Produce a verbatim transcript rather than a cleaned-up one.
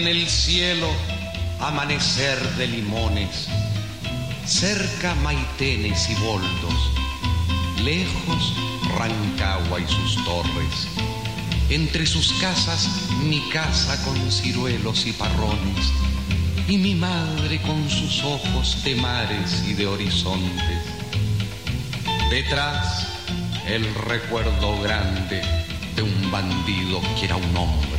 En el cielo, amanecer de limones, cerca Maitenes y Boldos, lejos Rancagua y sus torres, entre sus casas mi casa con ciruelos y parrones, y mi madre con sus ojos de mares y de horizontes. Detrás, el recuerdo grande de un bandido que era un hombre.